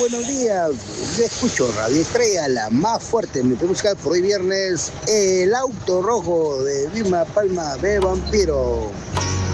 buenos días. Yo escucho Radio Estrella, la más fuerte en mi musical por hoy viernes, El Auto Rojo de Vilma Palma de Vampiro.